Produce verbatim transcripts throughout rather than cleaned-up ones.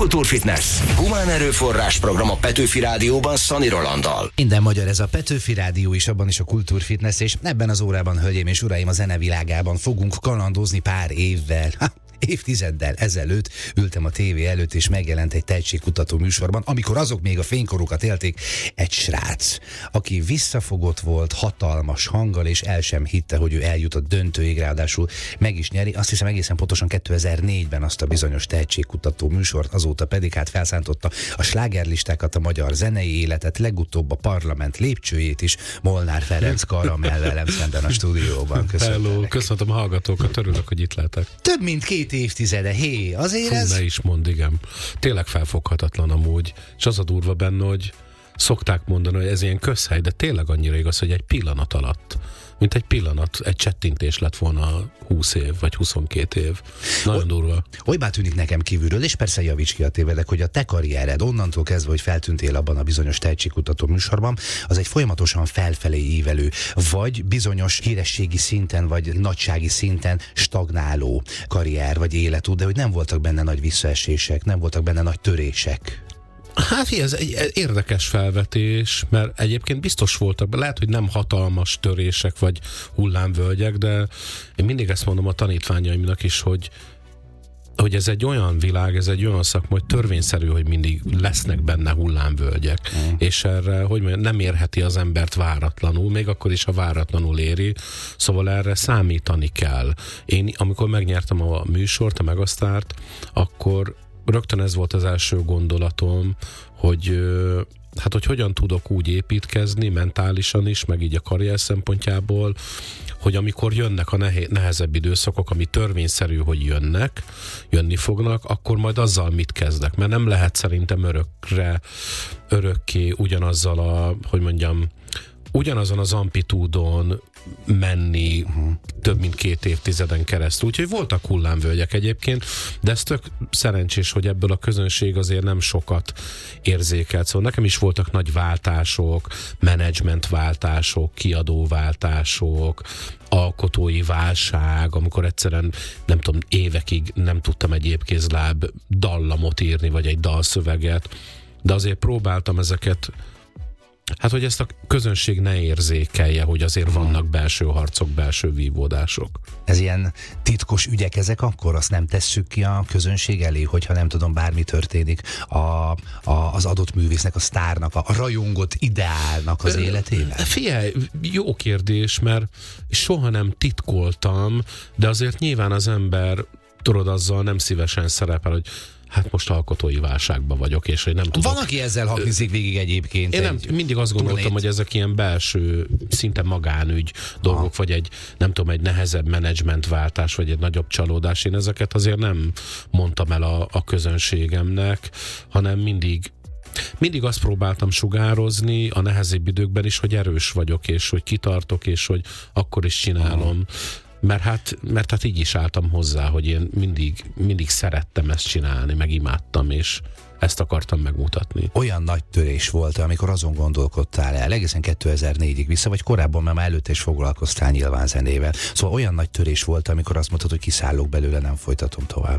Kultúrfitness. Humán erőforrás program a Petőfi Rádióban Szani Rolanddal. Minden magyar, ez a Petőfi Rádió is, abban is a Kultúrfitness, és ebben az órában, hölgyeim és uraim, a zenevilágában fogunk kalandozni pár évvel. Ha, évtizeddel ezelőtt ültem a tévé előtt, és megjelent egy tehetségkutató műsorban, amikor azok még a fénykorokat élték, egy srác, aki visszafogott volt, hatalmas hanggal, és el sem hitte, hogy ő eljut a döntőig, ráadásul meg is nyeri. Azt hiszem egészen pontosan kétezer-négyben azt a bizonyos tehetségkutató műsort, azóta pedig hát felszántotta a slágerlistákat, a magyar zenei életet, legutóbb a parlament lépcsőjét is. Molnár Ferenc Karamell velem szemben a stúdióban. Köszönöm. Hello, köszöntöm a hallgatókat, örülök, hogy itt lehetek. Több mint két évtizede, hé, azért Fú, ez... ne is mondd, igen. Tényleg felfoghatatlan amúgy, és az a durva benne, hogy szokták mondani, hogy ez ilyen közhely, de tényleg annyira igaz, hogy egy pillanat alatt, mint egy pillanat, egy csettintés lett volna húsz év, vagy huszonkét év. Nagyon Oly, durva. Olybá tűnik nekem kívülről, és persze javíts ki a tévedek, hogy a te karriered onnantól kezdve, hogy feltűntél abban a bizonyos tehetségkutató műsorban, az egy folyamatosan felfelé ívelő, vagy bizonyos hírességi szinten, vagy nagysági szinten stagnáló karrier, vagy életút, de hogy nem voltak benne nagy visszaesések, nem voltak benne nagy törések. Hát ez egy érdekes felvetés, mert egyébként biztos voltak, lehet, hogy nem hatalmas törések vagy hullámvölgyek, de én mindig ezt mondom a tanítványaimnak is, hogy hogy ez egy olyan világ, ez egy olyan szakma, hogy törvényszerű, hogy mindig lesznek benne hullámvölgyek, mm. és erre, hogy mondjam, nem érheti az embert váratlanul, még akkor is, ha váratlanul éri, szóval erre számítani kell. Én, amikor megnyertem a műsort, a Megasztárt, akkor rögtön ez volt az első gondolatom, hogy hát, hogy hogyan tudok úgy építkezni mentálisan is, meg így a karrier szempontjából, hogy amikor jönnek a nehezebb időszakok, ami törvényszerű, hogy jönnek, jönni fognak, akkor majd azzal mit kezdek, mert nem lehet szerintem örökre, örökké ugyanazzal a, hogy mondjam, ugyanazon az amplitúdon menni uh-huh. több mint két évtizeden keresztül. Úgyhogy voltak hullámvölgyek egyébként, de ez tök szerencsés, hogy ebből a közönség azért nem sokat érzékelt. Szóval nekem is voltak nagy váltások, menedzsmentváltások, kiadóváltások, alkotói válság, amikor egyszerűen, nem tudom, évekig nem tudtam egy épkézláb dallamot írni, vagy egy dalszöveget, de azért próbáltam ezeket. Hát, hogy ezt a közönség ne érzékelje, hogy azért vannak belső harcok, belső vívódások. Ez ilyen titkos ügyek ezek, akkor azt nem tesszük ki a közönség elé, hogyha nem tudom, bármi történik a, a, az adott művésznek, a sztárnak, a, a rajongott ideálnak az életében? Figyelj, jó kérdés, mert soha nem titkoltam, de azért nyilván az ember, tudod, azzal nem szívesen szerepel, hogy hát most alkotói válságban vagyok, és hogy nem tudok. Van, aki ezzel haknizik végig egyébként. Én nem, mindig azt gondoltam, turnét. Hogy ezek ilyen belső, szinte magánügy dolgok, Aha. vagy egy, nem tudom, egy nehezebb menedzsmentváltás, vagy egy nagyobb csalódás. Én ezeket azért nem mondtam el a, a közönségemnek, hanem mindig Mindig azt próbáltam sugározni a nehezebb időkben is, hogy erős vagyok, és hogy kitartok, és hogy akkor is csinálom. Aha. Mert hát, mert hát így is álltam hozzá, hogy én mindig, mindig szerettem ezt csinálni, meg imádtam, és ezt akartam megmutatni. Olyan nagy törés volt, amikor azon gondolkodtál el, egészen kétezer-négyig vissza, vagy korábban, mert már előtte is foglalkoztál nyilván zenével. Szóval olyan nagy törés volt, amikor azt mondtad, hogy kiszállok belőle, nem folytatom tovább.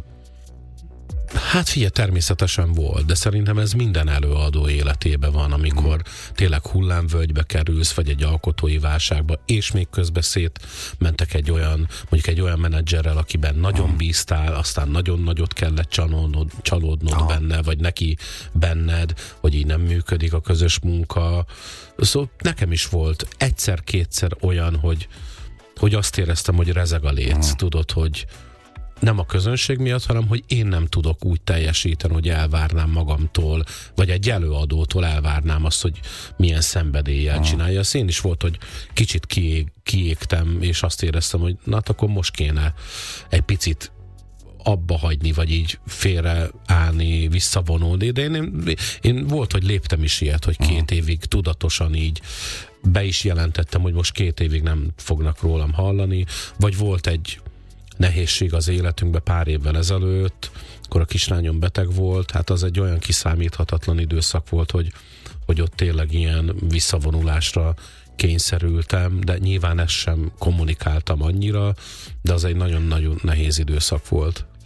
Hát figyelj, természetesen volt, de szerintem ez minden előadó életében van, amikor mm. tényleg hullámvölgybe kerülsz, vagy egy alkotói válságba, és még közben szétmentek egy olyan, mondjuk egy olyan menedzserrel, akiben nagyon mm. bíztál, aztán nagyon nagyot kellett csalódnod, csalódnod ah. benne, vagy neki benned, hogy így nem működik a közös munka. Szóval nekem is volt egyszer-kétszer olyan, hogy, hogy azt éreztem, hogy rezeg a léc, mm. tudod, hogy nem a közönség miatt, hanem hogy én nem tudok úgy teljesíteni, hogy elvárnám magamtól, vagy egy előadótól elvárnám azt, hogy milyen szenvedéllyel csinálja. Az én is volt, hogy kicsit kiég, kiégtem, és azt éreztem, hogy na hát akkor most kéne egy picit abba hagyni, vagy így félreállni, visszavonulni, de én, én, én volt, hogy léptem is ilyet, hogy két évig tudatosan így be is jelentettem, hogy most két évig nem fognak rólam hallani, vagy volt egy nehézség az életünkben pár évvel ezelőtt, akkor a kislányom beteg volt, hát az egy olyan kiszámíthatatlan időszak volt, hogy, hogy ott tényleg ilyen visszavonulásra kényszerültem, de nyilván ezt sem kommunikáltam annyira, de az egy nagyon-nagyon nehéz időszak volt.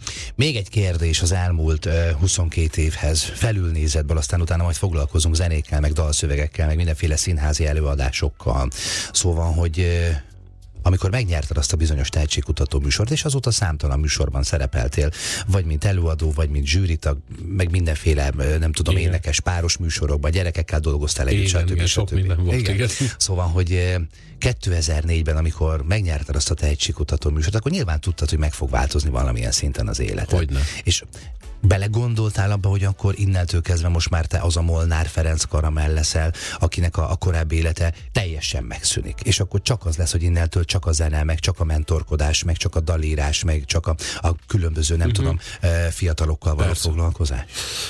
Még egy kérdés az elmúlt uh, huszonkét évhez felülnézetből, aztán utána majd foglalkozunk zenékkel, meg dalszövegekkel, meg mindenféle színházi előadásokkal. Szóval, hogy uh, amikor megnyerted azt a bizonyos tehetségkutató műsort, és azóta számtalan műsorban szerepeltél, vagy mint előadó, vagy mint zsűritag, meg mindenféle, nem tudom, igen. énekes páros műsorokban, gyerekekkel dolgoztál együtt, igen, stb. Igen, sok stb. minden volt, igen. igen. Szóval, hogy kétezer-négyben, amikor megnyerted azt a tehetségkutató műsort, akkor nyilván tudtad, hogy meg fog változni valamilyen szinten az életed. Hogyne. És belegondoltál abba, hogy akkor innentől kezdve most már te az a Molnár Ferenc Karamell leszel, akinek a, a korábbi élete teljesen megszűnik. És akkor csak az lesz, hogy innentől csak a zene, meg csak a mentorkodás, meg csak a dalírás, meg csak a, a különböző, nem uh-huh. tudom, fiatalokkal való Persze. foglalkozás.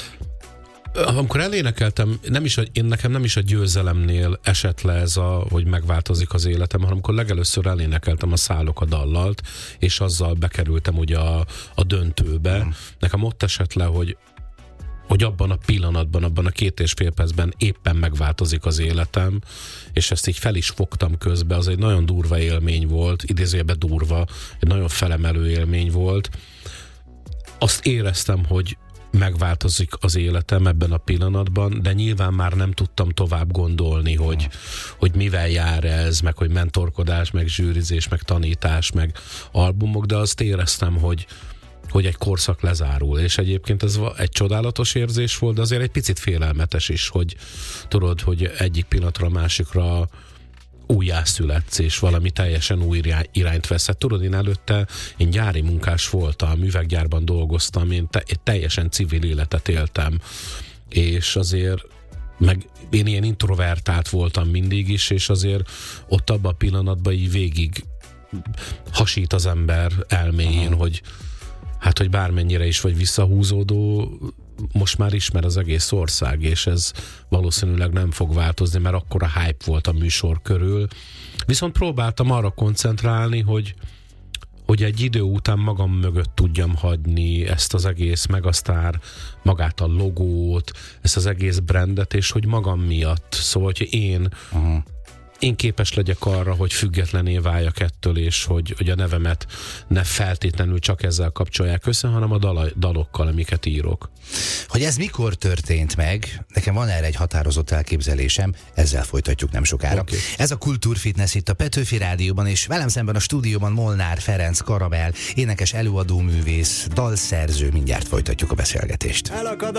Amikor elénekeltem, nem is a, én nekem nem is a győzelemnél esett le ez a, hogy megváltozik az életem, hanem amikor legelőször elénekeltem a Szállok a dallalt, és azzal bekerültem ugye a, a döntőbe. Mm. Nekem ott esett le, hogy hogy abban a pillanatban, abban a két és fél percben éppen megváltozik az életem, és ezt így fel is fogtam közben, az egy nagyon durva élmény volt, idézőjelben durva, egy nagyon felemelő élmény volt. Azt éreztem, hogy megváltozik az életem ebben a pillanatban, de nyilván már nem tudtam tovább gondolni, hogy, hogy mivel jár ez, meg hogy mentorkodás, meg zsűrizés, meg tanítás, meg albumok, de azt éreztem, hogy, hogy egy korszak lezárul, és egyébként ez egy csodálatos érzés volt, de azért egy picit félelmetes is, hogy tudod, hogy egyik pillanatra a másikra újjászületsz, és valami teljesen új irányt veszed. Tudod, én előtte én gyári munkás voltam, műveggyárban dolgoztam, én te, teljesen civil életet éltem, és azért meg én ilyen introvertált voltam mindig is, és azért ott abban a pillanatban így végig hasít az ember elméjén, aha. hogy hát, hogy bármennyire is vagy visszahúzódó, most már ismer az egész ország, és ez valószínűleg nem fog változni, mert akkora hype volt a műsor körül. Viszont próbáltam arra koncentrálni, hogy, hogy egy idő után magam mögött tudjam hagyni ezt az egész Megasztár, magát a logót, ezt az egész brandet, és hogy magam miatt. Szóval, hogy én uh-huh. én képes legyek arra, hogy függetlené váljak ettől, és hogy, hogy a nevemet ne feltétlenül csak ezzel kapcsolják össze, hanem a dal- dalokkal, amiket írok. Hogy ez mikor történt meg, nekem van erre egy határozott elképzelésem, ezzel folytatjuk nem sokára. Okay. Ez a Kultúrfitness itt a Petőfi Rádióban, és velem szemben a stúdióban Molnár Ferenc Karamell, énekes előadó művész, dalszerző, mindjárt folytatjuk a beszélgetést. Elakad